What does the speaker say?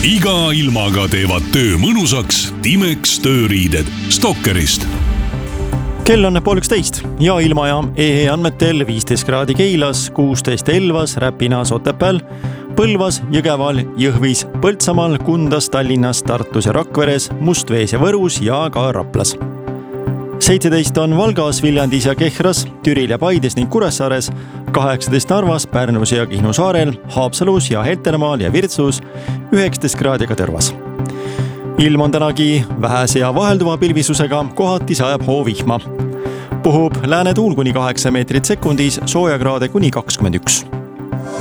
Iga ilmaga teevad töö mõnusaks Timex tööriided Stalkerist. Kell on 11 ja ilmaja EE andmetel 15 kraadi Keilas, 16 Elvas, Räpinas, Otepääl, Põlvas, Jõgeval, Jõhvis, Põltsamaal, Kundas, Tallinnas, Tartus ja Rakveres, Mustvees ja Võrus ja ka Raplas. 17 on Valgas, Viljandis ja Kehras, Türil ja Paides ning Kuressaares, 18 Narvas, Pärnus ja Kihnu saarel, Haapsalus ja Heltermaal ja Virtsus, 19 kraadiga Tõrvas. Ilm on tänagi vähese ja vahelduva pilvisusega, kohati sajab hoovihma. Puhub lääne tuul kuni 8 meetrit sekundis, soojakraade kuni 21.